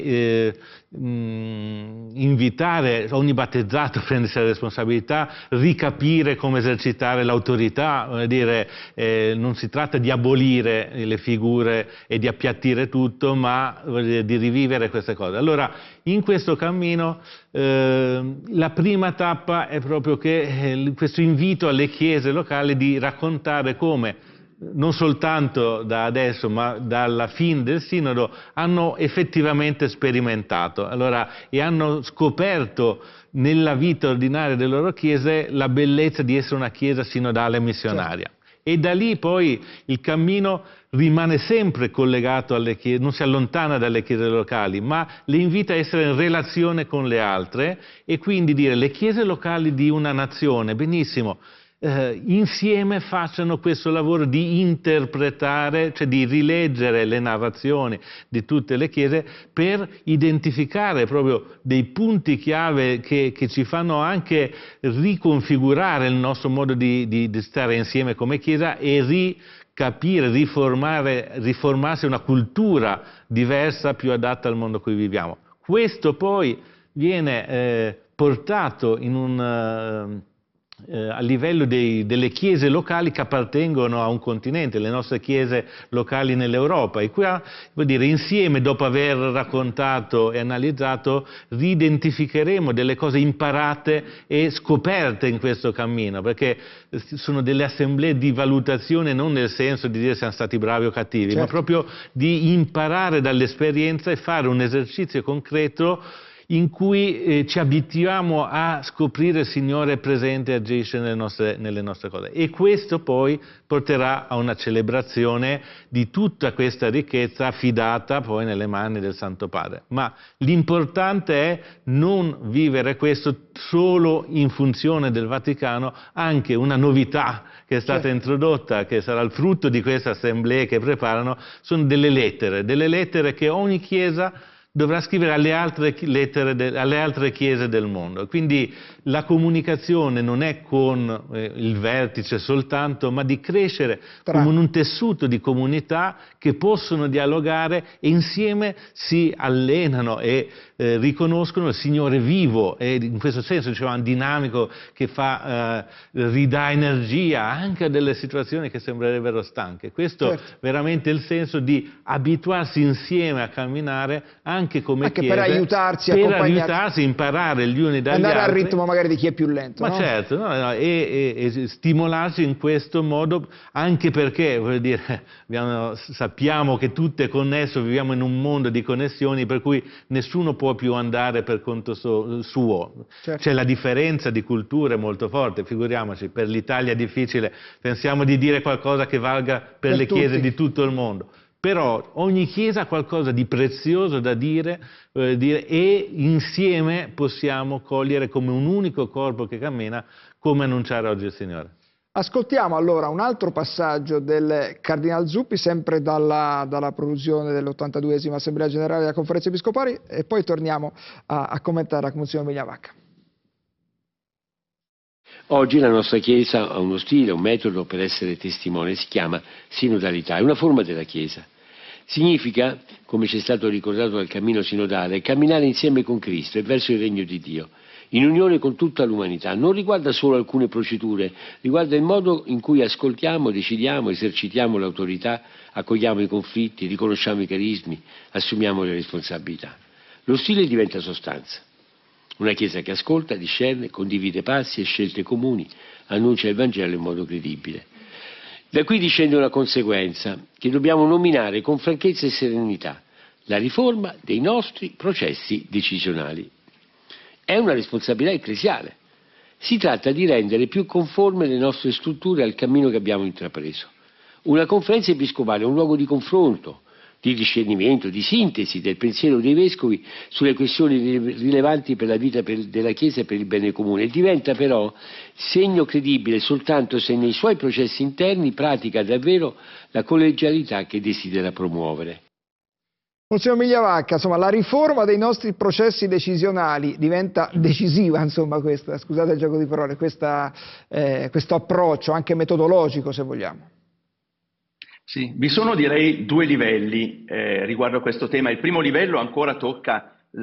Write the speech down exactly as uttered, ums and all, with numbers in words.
Eh, mh, invitare ogni battezzato a prendersi la responsabilità, ricapire come esercitare l'autorità, dire, eh, non si tratta di abolire le figure e di appiattire tutto, ma dire, di rivivere queste cose. Allora, in questo cammino eh, la prima tappa è proprio che eh, questo invito alle chiese locali di raccontare come non soltanto da adesso, ma dalla fine del Sinodo, hanno effettivamente sperimentato allora, e hanno scoperto nella vita ordinaria delle loro chiese la bellezza di essere una chiesa sinodale missionaria. Certo. E da lì poi il cammino rimane sempre collegato alle chiese, non si allontana dalle chiese locali, ma le invita a essere in relazione con le altre e quindi dire le chiese locali di una nazione, benissimo, Eh, insieme facciano questo lavoro di interpretare, cioè di rileggere le narrazioni di tutte le chiese per identificare proprio dei punti chiave che, che ci fanno anche riconfigurare il nostro modo di, di, di stare insieme come chiesa e ricapire, riformare, riformarsi una cultura diversa, più adatta al mondo in cui viviamo. Questo poi viene eh, portato in un... Uh, Eh, a livello dei, delle chiese locali che appartengono a un continente, le nostre chiese locali nell'Europa, e qua, vuol dire, insieme, dopo aver raccontato e analizzato, ridentificheremo delle cose imparate e scoperte in questo cammino, perché sono delle assemblee di valutazione non nel senso di dire siamo stati bravi o cattivi, certo, ma proprio di imparare dall'esperienza e fare un esercizio concreto in cui eh, ci abituiamo a scoprire il Signore presente e agisce nelle nostre, nelle nostre cose. E questo poi porterà a una celebrazione di tutta questa ricchezza affidata poi nelle mani del Santo Padre. Ma l'importante è non vivere questo solo in funzione del Vaticano, anche una novità che è stata certo. introdotta, che sarà il frutto di queste assemblee che preparano, sono delle lettere, delle lettere che ogni Chiesa dovrà scrivere alle altre, lettere de, alle altre chiese del mondo. Quindi la comunicazione non è con eh, il vertice soltanto, ma di crescere Tra... come un tessuto di comunità che possono dialogare e insieme si allenano e eh, riconoscono il Signore vivo e in questo senso dicevamo dinamico, che fa, eh, ridà energia anche a delle situazioni che sembrerebbero stanche. Questo certo. veramente è il senso di abituarsi insieme a camminare anche come anche chiese, per aiutarsi, per aiutarsi, imparare gli uni dagli andare altri. al ritmo magari di chi è più lento. Ma no? certo, no, no, e, e, e stimolarsi in questo modo, anche perché voglio dire, abbiamo, sappiamo che tutto è connesso, viviamo in un mondo di connessioni per cui nessuno può più andare per conto so, suo. Certo. C'è la differenza di culture molto forte, figuriamoci, per l'Italia è difficile, pensiamo di dire qualcosa che valga per, per le tutti. chiese di tutto il mondo. Però ogni chiesa ha qualcosa di prezioso da dire, eh, dire e insieme possiamo cogliere come un unico corpo che cammina, come annunciare oggi il Signore. Ascoltiamo allora un altro passaggio del Cardinal Zuppi, sempre dalla, dalla prolusione dell'ottantaduesima Assemblea Generale della Conferenza Episcopale, e poi torniamo a, a commentare la Monsignor Migliavacca. Oggi la nostra Chiesa ha uno stile, un metodo per essere testimone, si chiama sinodalità, è una forma della Chiesa. Significa, come ci è stato ricordato dal cammino sinodale, camminare insieme con Cristo e verso il regno di Dio, in unione con tutta l'umanità. Non riguarda solo alcune procedure, riguarda il modo in cui ascoltiamo, decidiamo, esercitiamo l'autorità, accogliamo i conflitti, riconosciamo i carismi, assumiamo le responsabilità. Lo stile diventa sostanza. Una Chiesa che ascolta, discerne, condivide passi e scelte comuni, annuncia il Vangelo in modo credibile. Da qui discende una conseguenza che dobbiamo nominare con franchezza e serenità: la riforma dei nostri processi decisionali. È una responsabilità ecclesiale. Si tratta di rendere più conforme le nostre strutture al cammino che abbiamo intrapreso. Una conferenza episcopale è un luogo di confronto, di discernimento, di sintesi del pensiero dei vescovi sulle questioni rilevanti per la vita della Chiesa e per il bene comune. Diventa però segno credibile soltanto se nei suoi processi interni pratica davvero la collegialità che desidera promuovere. Monsignor Migliavacca, insomma, la riforma dei nostri processi decisionali diventa decisiva, insomma, questa, scusate il gioco di parole, questa, eh, questo approccio anche metodologico, se vogliamo. Sì, vi sono direi due livelli eh, riguardo a questo tema. Il primo livello ancora tocca